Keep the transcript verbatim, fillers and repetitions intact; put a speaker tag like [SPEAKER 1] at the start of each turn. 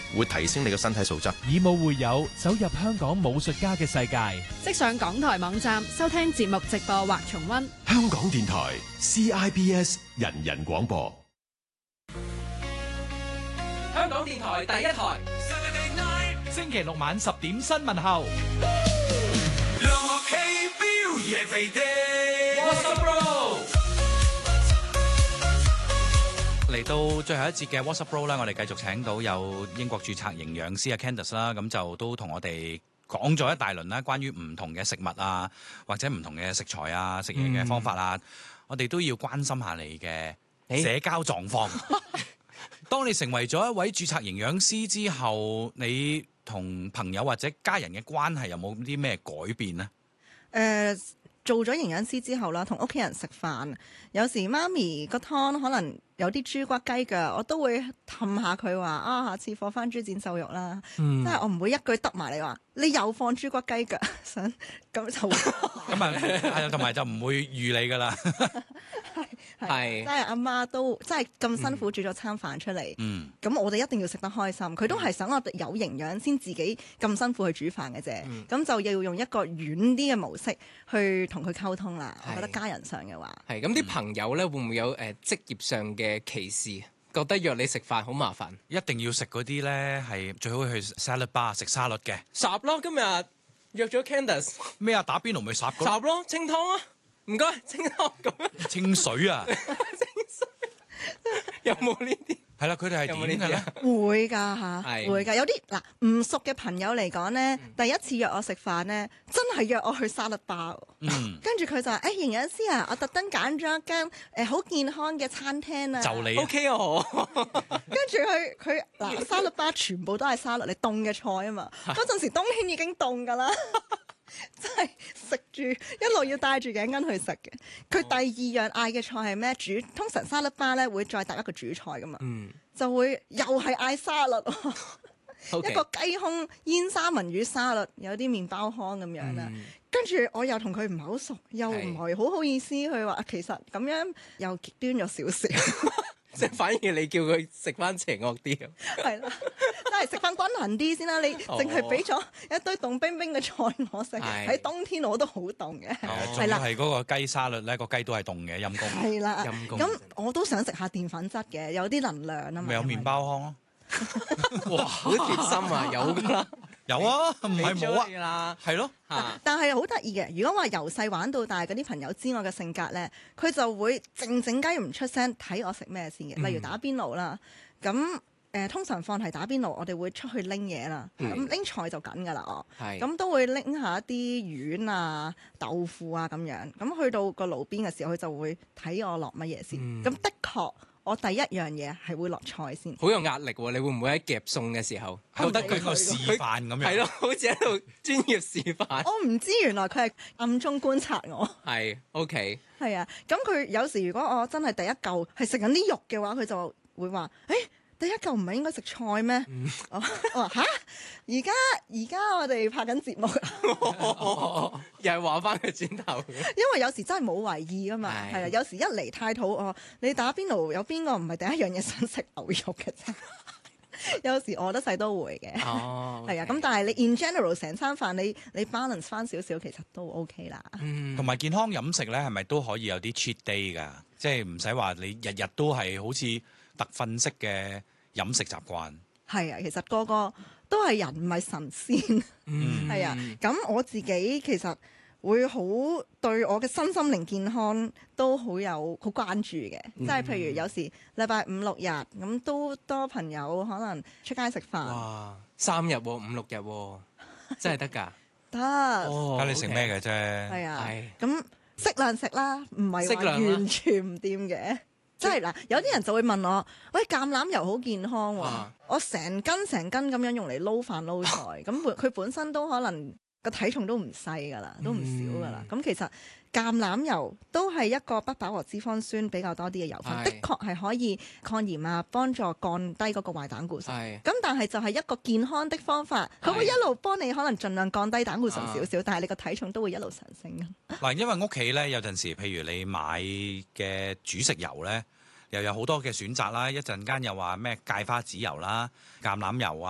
[SPEAKER 1] 會提升你嘅身體素質。
[SPEAKER 2] 以武會友，走入香港武術家嘅世界。
[SPEAKER 3] 即上港台網站收聽節目直播或重溫。
[SPEAKER 1] 香港電台 C I B S 人人廣播。
[SPEAKER 4] 香港電台第一台，
[SPEAKER 2] 星期六晚十點新聞後。
[SPEAKER 5] 嚟到最後一節嘅 WhatsApp Bro 啦，我哋繼續請到有英國註冊營養師啊 Candice 啦，咁就都同我哋講咗一大輪啦，關於唔同嘅食物啊，或者唔同嘅食材啊，食嘢嘅方法啊，嗯、我哋都要關心下你嘅社交狀況。當你成為咗一位註冊營養師之後，你同朋友或者家人嘅關係有冇啲咩改變呢？
[SPEAKER 6] 誒、呃，做咗營養師之後啦，同屋企人食飯，有時媽咪個湯可能有啲豬骨雞腳，我都會氹下佢話啊，下次放翻豬展瘦肉啦。嗯、即係我唔會一句得埋你話，你又放豬骨雞腳，想咁就
[SPEAKER 5] 咁啊，係同埋就唔會預你噶啦。
[SPEAKER 6] 係，即係阿媽都即係咁辛苦煮咗餐飯出嚟，咁、嗯、我哋一定要食得開心。佢都係想我哋有營養先自己咁辛苦去煮飯嘅啫。咁、嗯、就要用一個軟啲嘅模式去同佢溝通啦。我覺得家人上嘅話，
[SPEAKER 4] 係咁啲朋友咧會唔會有誒、呃、職業上嘅歧視？覺得約你食飯好麻煩，
[SPEAKER 5] 一定要食嗰啲咧係最好去 salad bar 食沙律嘅。
[SPEAKER 4] 霎咯，今日約咗 Candice
[SPEAKER 5] 咩啊？打邊爐咪霎個
[SPEAKER 4] 霎咯，清湯啊！唔該，清湯咁
[SPEAKER 5] 清水啊！
[SPEAKER 4] 清水有冇呢啲？
[SPEAKER 5] 係啦，佢哋係點嘅咧？
[SPEAKER 6] 會㗎嚇，會㗎。有啲嗱唔熟嘅朋友嚟講咧，嗯、第一次約我食飯咧，真係約我去沙律吧。嗯，跟住佢就話：誒、欸、營養師啊，我特登揀咗一間誒好健康嘅餐廳啊。
[SPEAKER 5] 就你
[SPEAKER 4] OK 啊！
[SPEAKER 6] 跟住佢佢嗱沙律吧全部都係沙律，你凍嘅菜啊嘛。嗰陣時冬天已經凍㗎啦。真係食住一路要帶住頸巾去食嘅。佢第二樣嗌嘅菜係咩？煮通常沙律吧咧會再搭一個主菜噶嘛，嗯、就會又係嗌沙律， Okay. 一個雞胸煙三文魚沙律，有啲麵包糠咁樣啦。嗯、跟住我又同佢唔係好熟，又唔係好好意思去話，其實咁樣又極端咗少少。
[SPEAKER 4] 即係反而你叫佢食翻邪惡啲，
[SPEAKER 6] 係啦，都係食翻均衡啲先啦。你淨係俾咗一堆凍冰冰嘅菜我食，喺、哦、冬天我都好凍嘅。
[SPEAKER 5] 係啦、哦，係嗰個雞沙律咧，個雞都係凍嘅，陰公。
[SPEAKER 6] 係啦，陰公。咁我都想食下澱粉質嘅，有啲能量啊嘛。
[SPEAKER 5] 咪有麵包糠咯。
[SPEAKER 4] 哇，好貼心啊，有㗎啦。
[SPEAKER 5] 有啊，唔係冇啊，係咯。
[SPEAKER 6] 但係好得意嘅，如果話由細玩到大嗰啲朋友知我嘅性格咧，佢就會靜靜雞唔出聲睇我食咩先嘅。例如打邊爐啦，咁誒、呃、通常放題打邊爐，我哋會出去拎嘢啦。咁拎、嗯、菜就緊㗎啦，我咁是都會拎下一啲丸啊、豆腐啊咁樣。咁去到個爐邊嘅時候，佢就會睇我落乜嘢先。咁、嗯、的確。我第一樣嘢係會落菜先，
[SPEAKER 4] 好有壓力喎！你會唔會喺夾餸嘅時候，
[SPEAKER 5] 覺得佢個示範咁樣？
[SPEAKER 4] 係咯，好似喺度專業示範。
[SPEAKER 6] 我唔知原來佢係暗中觀察我。
[SPEAKER 4] 係，OK。係
[SPEAKER 6] 啊，咁佢有時如果我真係第一嚿係食緊啲肉嘅話，佢就會話：誒、欸。第一嚿唔係應該食菜咩？嗯、我話吓，而家而家我哋拍緊節目，
[SPEAKER 4] 又係話翻佢轉頭。
[SPEAKER 6] 因為有時真係冇為意噶嘛，係啊，有時一嚟太肚餓，你打邊爐有邊個唔係第一樣嘢想食牛肉嘅啫？有時餓得細都會嘅，係、oh, okay. 啊。咁但係你 in general 成餐飯你你 balance 翻少少，其實都 OK 啦。
[SPEAKER 5] 同埋、嗯、健康飲食咧，係咪都可以有啲 cheat day 㗎？即係唔使話你日日都係好似特訓式嘅飲食習慣。係
[SPEAKER 6] 啊，其實個個都係人，唔係神仙。係、嗯、啊，咁我自己其實會好對我嘅身心靈健康都好有好關注嘅。即係、嗯、譬如有時禮拜五六日咁都多朋友可能出街食飯。
[SPEAKER 4] 哇，三日、啊、五六日、啊、真係得㗎？
[SPEAKER 6] 得，
[SPEAKER 5] 睇你食咩嘅啫。
[SPEAKER 6] 係啊，咁適量食啦，唔係話完全唔掂嘅。即係嗱，有啲人就會問我：喂，橄欖油好健康喎、啊，啊、我成斤成斤咁樣用嚟撈飯撈菜，咁佢本身都可能個體重都唔細噶啦，都唔少噶啦。咁、嗯、其實橄欖油都係一個不飽和脂肪酸比較多啲嘅油分，是的確係可以抗炎啊，幫助降低嗰個壞膽固醇。咁是但係就係一個健康的方法，佢會一路幫你可能盡量降低膽固醇少少，啊、但係你個體重都會一路上升。
[SPEAKER 5] 嗱，因為屋企咧有陣時，譬如你買嘅主食油咧，又有好多嘅選擇啦。一陣間又話咩芥花籽油啦、橄欖油啊。